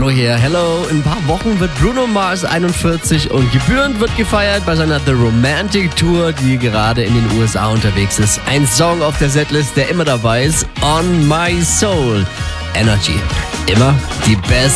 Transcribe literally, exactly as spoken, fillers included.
Flo hier, hello. In ein paar Wochen wird Bruno Mars einundvierzig und gebührend wird gefeiert bei seiner The Romantic Tour, die gerade in den U S A unterwegs ist. Ein Song auf der Setlist, der immer dabei ist, On My Soul. Energy. Immer die beste